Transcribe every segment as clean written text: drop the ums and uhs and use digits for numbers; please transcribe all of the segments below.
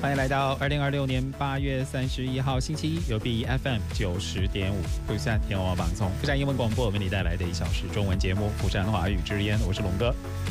欢迎来到2026年8月31号星期一，由 BFM 90.5釜山天文网从釜山英文广播为你带来的1小时中文节目《釜山华语之音》，我是龙哥。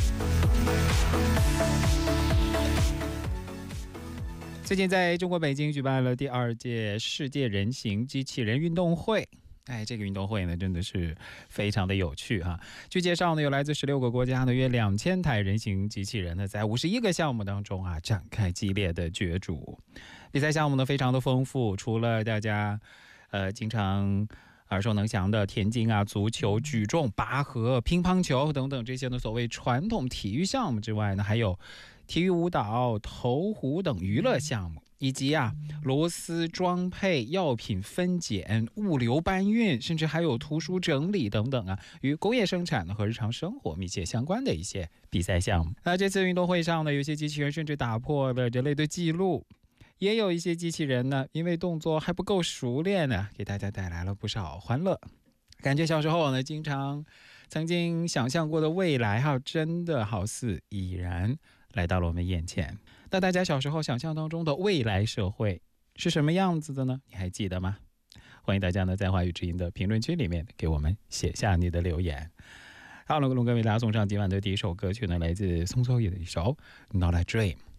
最近在中国北京举办了第2届世界人形机器人运动会。这个运动会呢，真的是非常的有趣哈。据介绍呢，有来自16个国家呢，约2000台人形机器人呢，在51个项目当中啊，展开激烈的角逐。比赛项目呢，非常的丰富，除了大家经常耳熟能详的田径啊、足球、举重、拔河、乒乓球等等这些呢所谓传统体育项目之外呢，还有体育舞蹈、投壶等娱乐项目，以及螺丝装配、药品分拣、物流搬运，甚至还有图书整理等等与工业生产和日常生活密切相关的一些比赛项目。那这次运动会上呢，有些机器人甚至打破了人类的记录，也有一些机器人呢，因为动作还不够熟练呢，给大家带来了不少欢乐。感觉小时候呢，曾经想象过的未来真的好似已然来到了我们眼前。那大家小时候想象当中的未来社会是什么样子的呢？你还记得吗？欢迎大家呢在华语之音的评论区里面给我们写下你的留言。好，龙哥为大家送上今晚的第一首歌曲呢，来自宋秋野的一首《Not a Dream》。